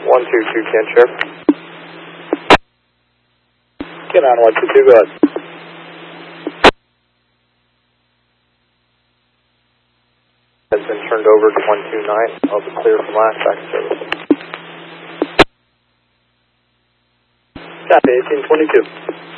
122 can share. Get on 122, go ahead. Has been turned over to 129. I'll be clear from last back service. Copy, 1822.